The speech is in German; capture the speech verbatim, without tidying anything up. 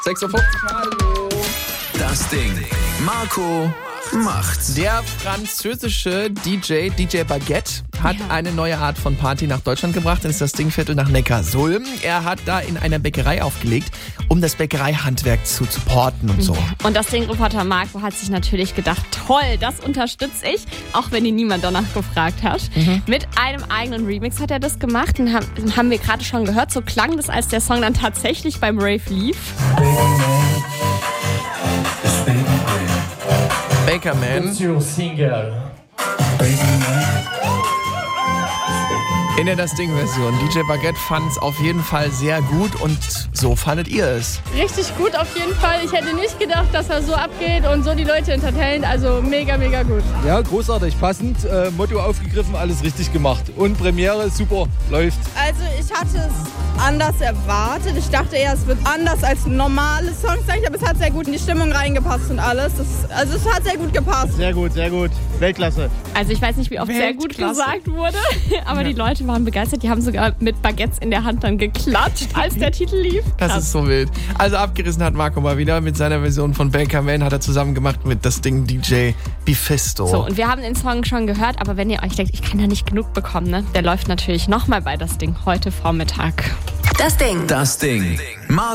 sechs Uhr fünfzig, hallo. Das Ding. Marco macht's. Der französische D J, D J Baguette, hat Ja. eine neue Art von Party nach Deutschland gebracht. Das ist das Dingviertel nach Neckarsulm. Er hat da in einer Bäckerei aufgelegt, um das Bäckereihandwerk zu supporten und so. Und das Ding-Reporter Marco hat sich natürlich gedacht, toll, das unterstütze ich, auch wenn ihn niemand danach gefragt hat. Mhm. Mit einem eigenen Remix hat er das gemacht, den haben, den haben wir gerade schon gehört. So klang das, als der Song dann tatsächlich beim Rave lief. Baker Man. Your single. In der Das Ding-Version. D J Baguette fand es auf jeden Fall sehr gut und so fandet ihr es. Richtig gut auf jeden Fall. Ich hätte nicht gedacht, dass er so abgeht und so die Leute entertaint. Also mega, mega gut. Ja, großartig, passend, äh, Motto aufgegriffen, alles richtig gemacht. Und Premiere, super, läuft. Also ich hatte es anders erwartet. Ich dachte eher, es wird anders als normale Songs sein, aber es hat sehr gut in die Stimmung reingepasst und alles. Das, also es hat sehr gut gepasst. Sehr gut, sehr gut. Weltklasse. Also ich weiß nicht, wie oft sehr gut gesagt wurde, aber die Leute waren begeistert. Die haben sogar mit Baguettes in der Hand dann geklatscht, als der Titel lief. Das Krass. ist so wild. Also abgerissen hat Marco mal wieder mit seiner Version von Baker Man, hat er zusammen gemacht mit Das Ding D J Bifisto. So, und wir haben den Song schon gehört, aber wenn ihr euch denkt, ich kann da nicht genug bekommen, ne? Der läuft natürlich nochmal bei Das Ding heute Vormittag. Das Ding. Das Ding. Marco